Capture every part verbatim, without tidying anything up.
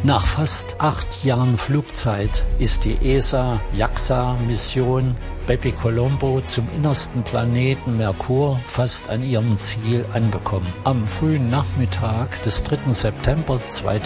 Nach fast acht Jahren Flugzeit ist die E S A-J A X A-Mission Bepi-Colombo zum innersten Planeten Merkur fast an ihrem Ziel angekommen. Am frühen Nachmittag des dritten September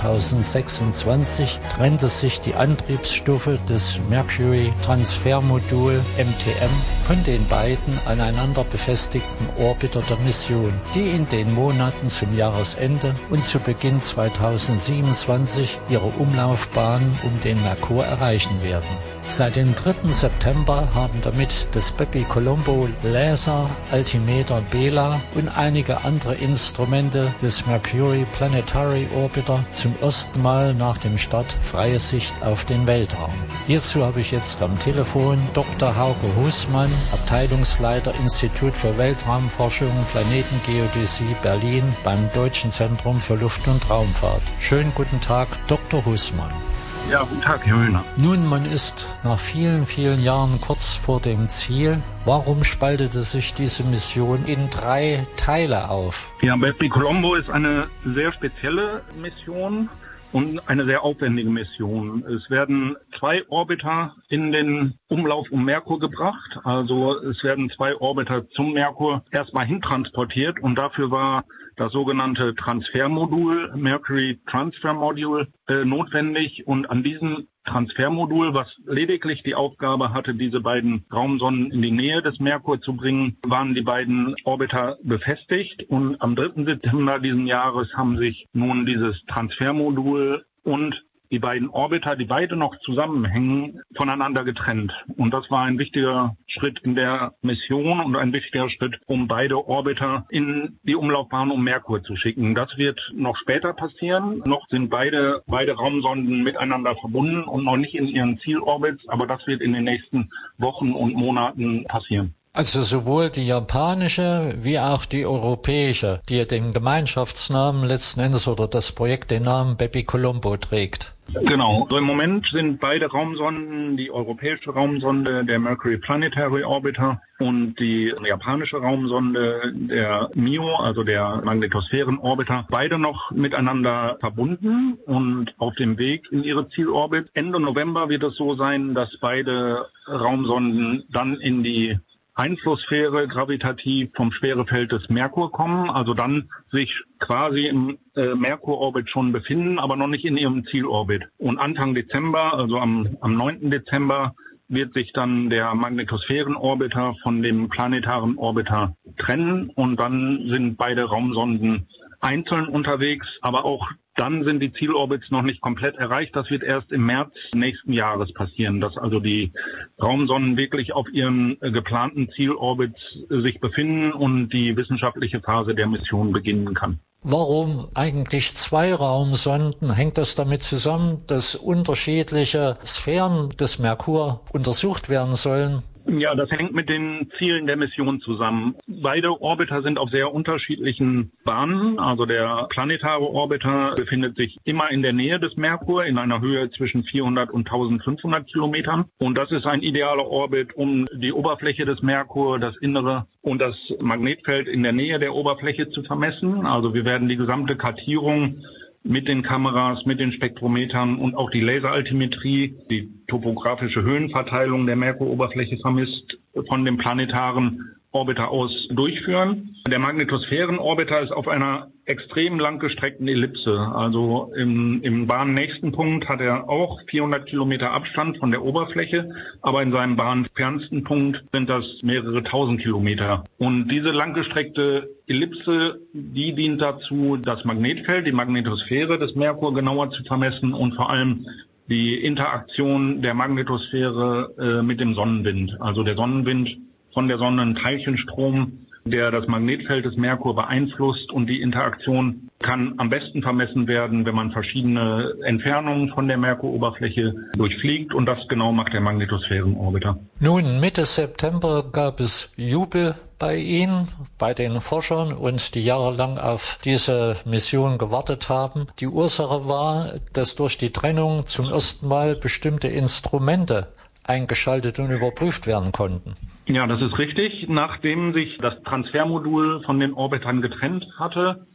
zweitausendsechsundzwanzig trennte sich die Antriebsstufe des Mercury Transfer-Modul M T M von den beiden aneinander befestigten Orbiter der Mission, die in den Monaten zum Jahresende und zu Beginn zweitausendsiebenundzwanzig ihre Umlaufbahn um den Merkur erreichen werden. Seit dem dritten September haben damit das Bepi-Colombo Laser, Altimeter Bela und einige andere Instrumente des Mercury Planetary Orbiter zum ersten Mal nach dem Start freie Sicht auf den Weltraum. Hierzu habe ich jetzt am Telefon Doktor Hauke Husmann, Abteilungsleiter Institut für Weltraumforschung, Planetengeodäsie Berlin beim Deutschen Zentrum für Luft- und Raumfahrt. Schönen guten Tag, Doktor Husmann. Ja, guten Tag, Herr Höhner. Nun, man ist nach vielen, vielen Jahren kurz vor dem Ziel. Warum spaltete sich diese Mission in drei Teile auf? Ja, Bepi-Colombo ist eine sehr spezielle Mission und eine sehr aufwendige Mission. Es werden zwei Orbiter in den Umlauf um Merkur gebracht. Also es werden zwei Orbiter zum Merkur erstmal hintransportiert und dafür war das sogenannte Transfermodul, Mercury Transfer Module, äh, notwendig. Und an diesem Transfermodul, was lediglich die Aufgabe hatte, diese beiden Raumsonden in die Nähe des Merkur zu bringen, waren die beiden Orbiter befestigt. Und am dritten September diesen Jahres haben sich nun dieses Transfermodul und die beiden Orbiter, die beide noch zusammenhängen, voneinander getrennt. Und das war ein wichtiger Schritt in der Mission und ein wichtiger Schritt, um beide Orbiter in die Umlaufbahn um Merkur zu schicken. Das wird noch später passieren. Noch sind beide, beide Raumsonden miteinander verbunden und noch nicht in ihren Zielorbits, aber das wird in den nächsten Wochen und Monaten passieren. Also sowohl die japanische wie auch die europäische, die den Gemeinschaftsnamen letzten Endes oder das Projekt den Namen Bepi-Colombo trägt. Genau. Also im Moment sind beide Raumsonden, die europäische Raumsonde, der Mercury Planetary Orbiter und die japanische Raumsonde, der M I O, also der Magnetosphärenorbiter, beide noch miteinander verbunden und auf dem Weg in ihre Zielorbit. Ende November wird es so sein, dass beide Raumsonden dann in die Einflusssphäre gravitativ vom Schwerefeld des Merkur kommen, also dann sich quasi im äh, Merkurorbit schon befinden, aber noch nicht in ihrem Zielorbit. Und Anfang Dezember, also am, am neunten Dezember, wird sich dann der Magnetosphärenorbiter von dem planetaren Orbiter trennen und dann sind beide Raumsonden einzeln unterwegs, aber auch dann sind die Zielorbits noch nicht komplett erreicht. Das wird erst im März nächsten Jahres passieren, dass also die Raumsonden wirklich auf ihren äh, geplanten Zielorbits äh, sich befinden und die wissenschaftliche Phase der Mission beginnen kann. Warum eigentlich zwei Raumsonden? Hängt das damit zusammen, dass unterschiedliche Sphären des Merkur untersucht werden sollen? Ja, das hängt mit den Zielen der Mission zusammen. Beide Orbiter sind auf sehr unterschiedlichen Bahnen. Also der planetare Orbiter befindet sich immer in der Nähe des Merkur in einer Höhe zwischen vierhundert und eintausendfünfhundert Kilometern. Und das ist ein idealer Orbit, um die Oberfläche des Merkur, das Innere und das Magnetfeld in der Nähe der Oberfläche zu vermessen. Also wir werden die gesamte Kartierung mit den Kameras, mit den Spektrometern und auch die Laseraltimetrie, die topografische Höhenverteilung der Merkuroberfläche vermisst, von dem planetaren Orbiter aus durchführen. Der Magnetosphärenorbiter ist auf einer extrem langgestreckten Ellipse. Also im, im bahnnächsten Punkt hat er auch vierhundert Kilometer Abstand von der Oberfläche, aber in seinem bahnfernsten Punkt sind das mehrere tausend Kilometer. Und diese langgestreckte Ellipse, die dient dazu, das Magnetfeld, die Magnetosphäre des Merkur genauer zu vermessen und vor allem die Interaktion der Magnetosphäre äh, mit dem Sonnenwind. Also der Sonnenwind von der Sonne, ein Teilchenstrom, der das Magnetfeld des Merkur beeinflusst, und die Interaktion kann am besten vermessen werden, wenn man verschiedene Entfernungen von der Merkuroberfläche durchfliegt, und das genau macht der Magnetosphärenorbiter. Nun, Mitte September gab es Jubel bei Ihnen, bei den Forschern, und die jahrelang auf diese Mission gewartet haben. Die Ursache war, dass durch die Trennung zum ersten Mal bestimmte Instrumente eingeschaltet und überprüft werden konnten. Ja, das ist richtig. Nachdem sich das Transfermodul von den Orbitern getrennt hatte,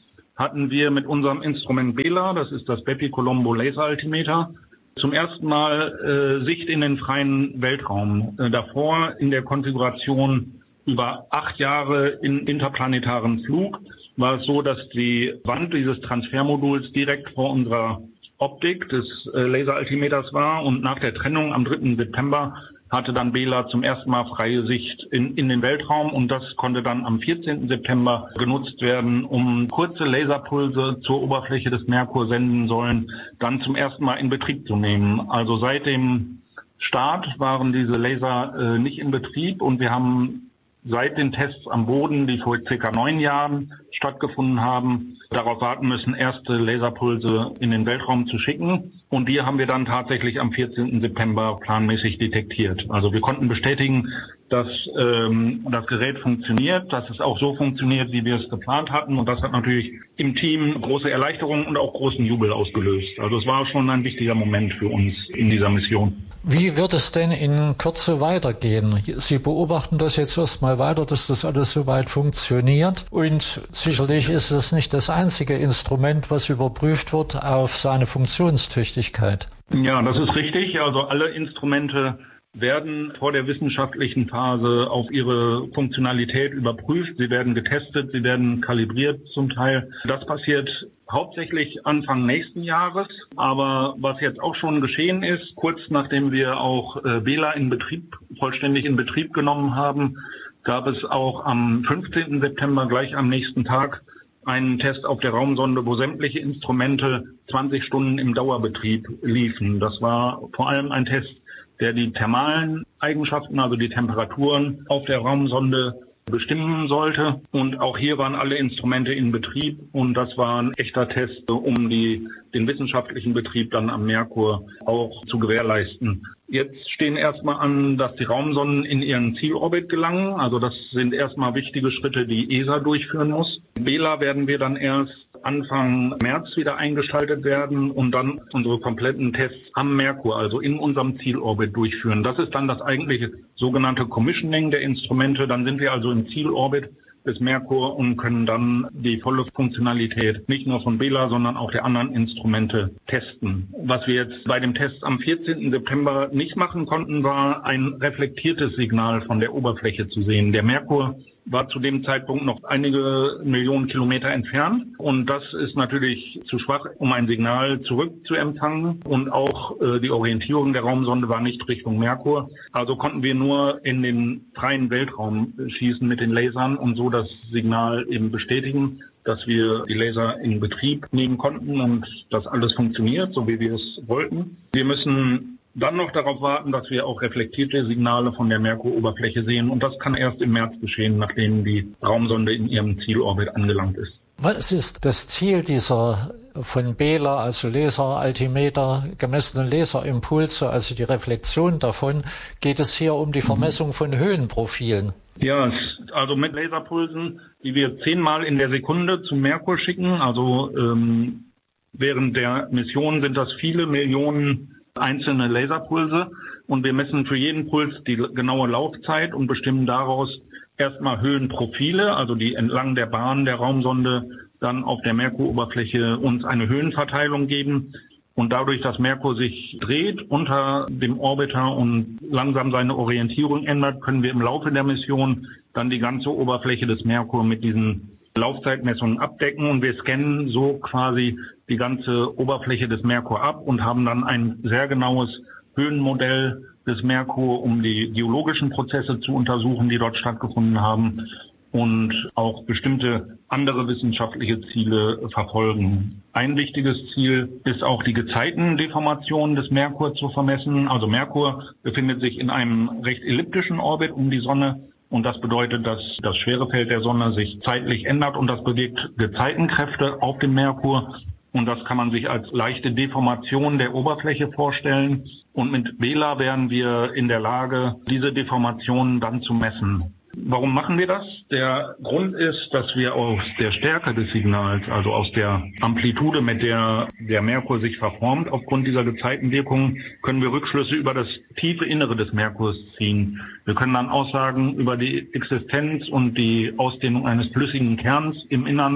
hatten wir mit unserem Instrument BELA, das ist das Bepi Colombo Laser Altimeter, zum ersten Mal äh, Sicht in den freien Weltraum. Äh, davor in der Konfiguration über acht Jahre in interplanetaren Flug war es so, dass die Wand dieses Transfermoduls direkt vor unserer Optik des äh, Laseraltimeters war, und nach der Trennung am dritten September hatte dann BELA zum ersten Mal freie Sicht in, in den Weltraum, und das konnte dann am vierzehnten September genutzt werden, um kurze Laserpulse zur Oberfläche des Merkur senden sollen, dann zum ersten Mal in Betrieb zu nehmen. Also seit dem Start waren diese Laser äh, nicht in Betrieb, und wir haben seit den Tests am Boden, die vor circa neun Jahren stattgefunden haben, darauf warten müssen, erste Laserpulse in den Weltraum zu schicken. Und die haben wir dann tatsächlich am vierzehnten September planmäßig detektiert. Also wir konnten bestätigen, dass ähm, das Gerät funktioniert, dass es auch so funktioniert, wie wir es geplant hatten. Und das hat natürlich im Team große Erleichterung und auch großen Jubel ausgelöst. Also es war schon ein wichtiger Moment für uns in dieser Mission. Wie wird es denn in Kürze weitergehen? Sie beobachten das jetzt erstmal weiter, dass das alles soweit funktioniert. Und sicherlich ist es nicht das einzige Instrument, was überprüft wird auf seine Funktionstüchtigkeit. Ja, das ist richtig. Also alle Instrumente werden vor der wissenschaftlichen Phase auf ihre Funktionalität überprüft. Sie werden getestet, sie werden kalibriert zum Teil. Das passiert hauptsächlich Anfang nächsten Jahres. Aber was jetzt auch schon geschehen ist, kurz nachdem wir auch äh, BELA in Betrieb, vollständig in Betrieb genommen haben, gab es auch am fünfzehnten September, gleich am nächsten Tag, einen Test auf der Raumsonde, wo sämtliche Instrumente zwanzig Stunden im Dauerbetrieb liefen. Das war vor allem ein Test, der die thermalen Eigenschaften, also die Temperaturen auf der Raumsonde bestimmen sollte. Und auch hier waren alle Instrumente in Betrieb, und das war ein echter Test, um die, den wissenschaftlichen Betrieb dann am Merkur auch zu gewährleisten. Jetzt stehen erstmal an, dass die Raumsonden in ihren Zielorbit gelangen. Also das sind erstmal wichtige Schritte, die E S A durchführen muss. BELA werden wir dann erst Anfang März wieder eingeschaltet werden und dann unsere kompletten Tests am Merkur, also in unserem Zielorbit, durchführen. Das ist dann das eigentliche sogenannte Commissioning der Instrumente. Dann sind wir also im Zielorbit des Merkur und können dann die volle Funktionalität nicht nur von BELA, sondern auch der anderen Instrumente testen. Was wir jetzt bei dem Test am vierzehnten September nicht machen konnten, war ein reflektiertes Signal von der Oberfläche zu sehen. Der Merkur war zu dem Zeitpunkt noch einige Millionen Kilometer entfernt, und das ist natürlich zu schwach, um ein Signal zurückzuempfangen, und auch äh, die Orientierung der Raumsonde war nicht Richtung Merkur. Also konnten wir nur in den freien Weltraum schießen mit den Lasern und so das Signal eben bestätigen, dass wir die Laser in Betrieb nehmen konnten und dass alles funktioniert, so wie wir es wollten. Wir müssen dann noch darauf warten, dass wir auch reflektierte Signale von der Merkuroberfläche sehen. Und das kann erst im März geschehen, nachdem die Raumsonde in ihrem Zielorbit angelangt ist. Was ist das Ziel dieser von BELA, also Laseraltimeter, gemessenen Laserimpulse, also die Reflexion davon? Geht es hier um die Vermessung von Höhenprofilen? Ja, also mit Laserpulsen, die wir zehnmal in der Sekunde zum Merkur schicken. Also ähm, während der Mission sind das viele Millionen einzelne Laserpulse, und wir messen für jeden Puls die genaue Laufzeit und bestimmen daraus erstmal Höhenprofile, also die entlang der Bahn der Raumsonde dann auf der Merkuroberfläche uns eine Höhenverteilung geben. Und dadurch, dass Merkur sich dreht unter dem Orbiter und langsam seine Orientierung ändert, können wir im Laufe der Mission dann die ganze Oberfläche des Merkur mit diesen Laufzeitmessungen abdecken, und wir scannen so quasi die ganze Oberfläche des Merkur ab und haben dann ein sehr genaues Höhenmodell des Merkur, um die geologischen Prozesse zu untersuchen, die dort stattgefunden haben, und auch bestimmte andere wissenschaftliche Ziele verfolgen. Ein wichtiges Ziel ist auch die Gezeitendeformation des Merkur zu vermessen. Also Merkur befindet sich in einem recht elliptischen Orbit um die Sonne. Und das bedeutet, dass das Schwerefeld der Sonne sich zeitlich ändert, und das bewirkt Gezeitenkräfte auf dem Merkur. Und das kann man sich als leichte Deformation der Oberfläche vorstellen. Und mit BELA wären wir in der Lage, diese Deformationen dann zu messen. Warum machen wir das? Der Grund ist, dass wir aus der Stärke des Signals, also aus der Amplitude, mit der der Merkur sich verformt, aufgrund dieser Gezeitenwirkung, können wir Rückschlüsse über das tiefe Innere des Merkurs ziehen. Wir können dann Aussagen über die Existenz und die Ausdehnung eines flüssigen Kerns im Innern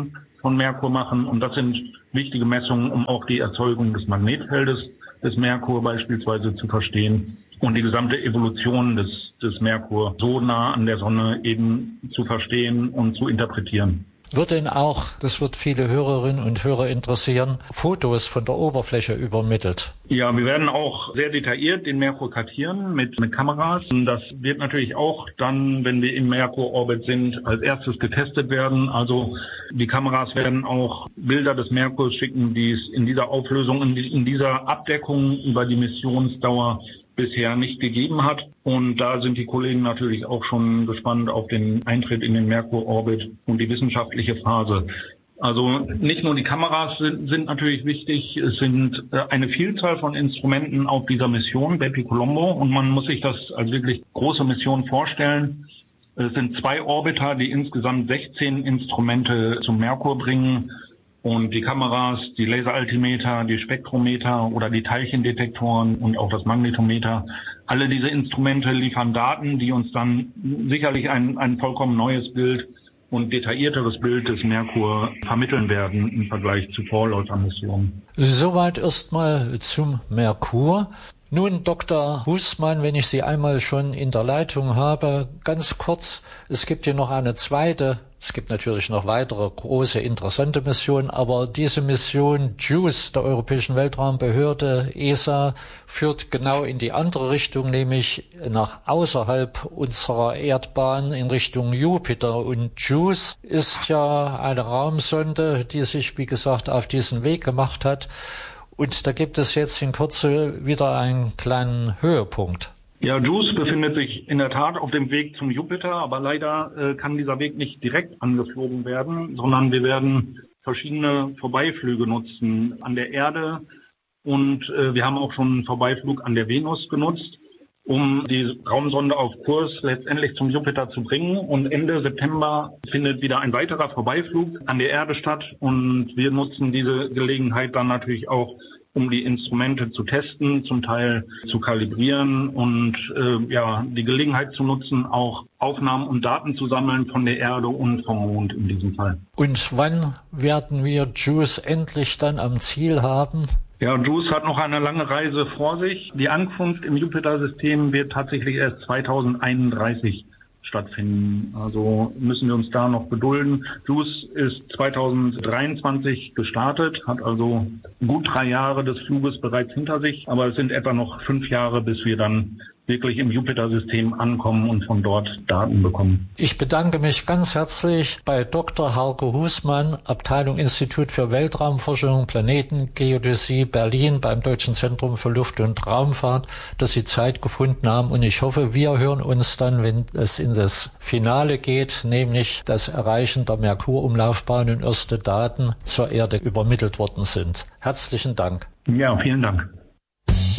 von Merkur machen. Und das sind wichtige Messungen, um auch die Erzeugung des Magnetfeldes des Merkur beispielsweise zu verstehen und die gesamte Evolution des, des Merkur so nah an der Sonne eben zu verstehen und zu interpretieren. Wird denn auch, das wird viele Hörerinnen und Hörer interessieren, Fotos von der Oberfläche übermittelt? Ja, wir werden auch sehr detailliert den Merkur kartieren mit, mit Kameras. Und das wird natürlich auch dann, wenn wir im Merkur-Orbit sind, als erstes getestet werden. Also die Kameras werden auch Bilder des Merkurs schicken, die es in dieser Auflösung, in, in dieser Abdeckung über die Missionsdauer bisher nicht gegeben hat. Und da sind die Kollegen natürlich auch schon gespannt auf den Eintritt in den Merkur-Orbit und die wissenschaftliche Phase. Also nicht nur die Kameras sind, sind natürlich wichtig, es sind eine Vielzahl von Instrumenten auf dieser Mission, Bepi Colombo, und man muss sich das als wirklich große Mission vorstellen. Es sind zwei Orbiter, die insgesamt sechzehn Instrumente zum Merkur bringen. Und die Kameras, die Laseraltimeter, die Spektrometer oder die Teilchendetektoren und auch das Magnetometer, alle diese Instrumente liefern Daten, die uns dann sicherlich ein, ein vollkommen neues Bild und detaillierteres Bild des Merkur vermitteln werden im Vergleich zu Vorläufermissionen. Soweit erstmal zum Merkur. Nun, Doktor Husmann, wenn ich Sie einmal schon in der Leitung habe, ganz kurz, es gibt hier noch eine zweite, es gibt natürlich noch weitere große, interessante Missionen, aber diese Mission JUICE der Europäischen Weltraumbehörde, E S A, führt genau in die andere Richtung, nämlich nach außerhalb unserer Erdbahn in Richtung Jupiter. Und JUICE ist ja eine Raumsonde, die sich, wie gesagt, auf diesen Weg gemacht hat. Und da gibt es jetzt in Kürze wieder einen kleinen Höhepunkt. Ja, JUICE befindet sich in der Tat auf dem Weg zum Jupiter, aber leider äh, kann dieser Weg nicht direkt angeflogen werden, sondern wir werden verschiedene Vorbeiflüge nutzen an der Erde und äh, wir haben auch schon einen Vorbeiflug an der Venus genutzt, um die Raumsonde auf Kurs letztendlich zum Jupiter zu bringen. Und Ende September findet wieder ein weiterer Vorbeiflug an der Erde statt. Und wir nutzen diese Gelegenheit dann natürlich auch, um die Instrumente zu testen, zum Teil zu kalibrieren und äh, ja die Gelegenheit zu nutzen, auch Aufnahmen und Daten zu sammeln von der Erde und vom Mond in diesem Fall. Und wann werden wir JUICE endlich dann am Ziel haben? Ja, JUICE hat noch eine lange Reise vor sich. Die Ankunft im Jupiter-System wird tatsächlich erst zweitausendeinunddreißig stattfinden. Also müssen wir uns da noch gedulden. JUICE ist zweitausenddreiundzwanzig gestartet, hat also gut drei Jahre des Fluges bereits hinter sich, aber es sind etwa noch fünf Jahre, bis wir dann wirklich im Jupiter-System ankommen und von dort Daten bekommen. Ich bedanke mich ganz herzlich bei Doktor Harko Husmann, Abteilung Institut für Weltraumforschung, Planetengeodäsie Berlin beim Deutschen Zentrum für Luft- und Raumfahrt, dass Sie Zeit gefunden haben. Und ich hoffe, wir hören uns dann, wenn es in das Finale geht, nämlich das Erreichen der Merkur-Umlaufbahn und erste Daten zur Erde übermittelt worden sind. Herzlichen Dank. Ja, vielen Dank.